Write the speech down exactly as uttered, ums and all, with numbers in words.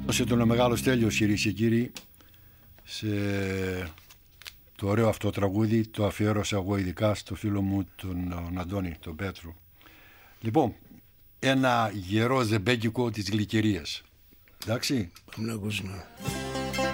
Σε τον μεγάλο Στέλιος, κυρίες και κύριοι, σε το ωραίο αυτό τραγούδι το αφιέρωσα εγώ ειδικά στο φίλο μου τον, τον Αντώνη, τον Πέτρο. Λοιπόν, ένα γερό ζεμπέκικο της Γλυκερίας. Εντάξει. Πάμε να ακούσουμε.